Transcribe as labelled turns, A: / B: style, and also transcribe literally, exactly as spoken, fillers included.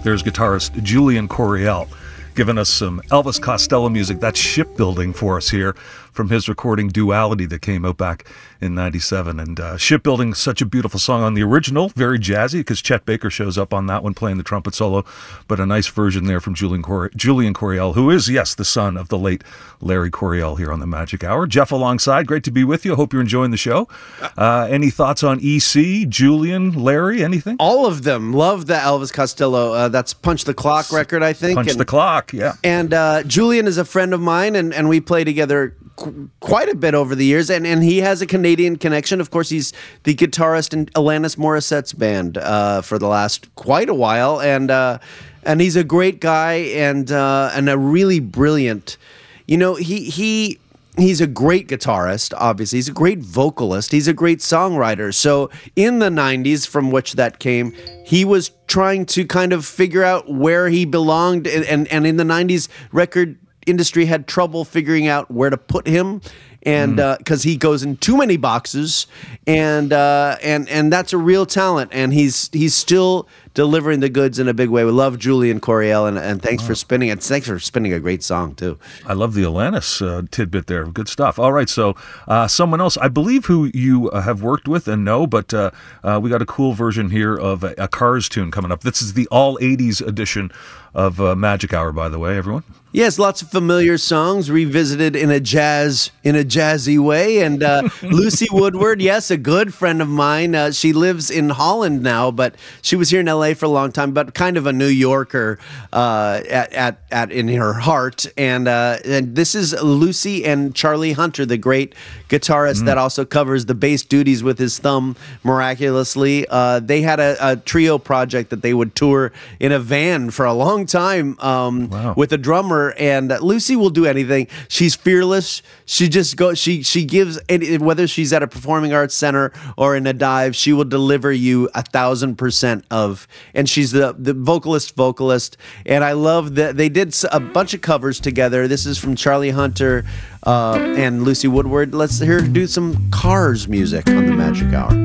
A: There's guitarist Julian Coryell giving us some Elvis Costello music. That's Shipbuilding for us here from his recording Duality that came out back in ninety-seven. And uh, Shipbuilding, such a beautiful song on the original, very jazzy because Chet Baker shows up on that one playing the trumpet solo, but a nice version there from Julian, Cor- Julian Coryell, who is, yes, the son of the late Larry Coryell here on the Magic Hour. Jeff alongside, great to be with you. Hope you're enjoying the show. Uh, any thoughts on E C, Julian, Larry, anything?
B: All of them. Love the Elvis Costello. Uh, that's Punch the Clock record, I think.
A: Punch
B: and,
A: the Clock, yeah.
B: And uh, Julian is a friend of mine, and, and we play together qu- quite a bit over the years, and, and he has a Canadian connection. Of course, he's the guitarist in Alanis Morissette's band uh, for the last quite a while, and uh, and he's a great guy and uh, and a really brilliant. You know, he he. He's a great guitarist, obviously. He's a great vocalist. He's a great songwriter. So in the nineties, from which that came, he was trying to kind of figure out where he belonged. And, and, and in the nineties, record industry had trouble figuring out where to put him. And because uh, he goes in too many boxes, and uh, and and that's a real talent, and he's he's still delivering the goods in a big way. We love Julian Coryell, and, and thanks for spinning it. Thanks for spinning a great song too.
A: I love the Alanis uh, tidbit there. Good stuff. All right, so uh, someone else, I believe, who you uh, have worked with and know, but uh, uh, we got a cool version here of a, a Cars tune coming up. This is the all eighties edition of uh, Magic Hour, by the way, everyone.
B: Yes, lots of familiar songs revisited in a jazz in a jazzy way. And uh, Lucy Woodward, yes, a good friend of mine. Uh, she lives in Holland now, but she was here in L A for a long time. But kind of a New Yorker uh, at, at at in her heart. And uh, and this is Lucy and Charlie Hunter, the great guitarist mm. that also covers the bass duties with his thumb miraculously. Uh, they had a, a trio project that they would tour in a van for a long time um, wow. with a drummer. And uh, Lucy will do anything. She's fearless. She just goes. She she gives any, whether she's at a performing arts center or in a dive, she will deliver you a thousand percent of. And she's the the vocalist vocalist. And I love that they did a bunch of covers together. This is from Charlie Hunter uh, and Lucy Woodward. Let's hear her do some Cars music on the Magic Hour.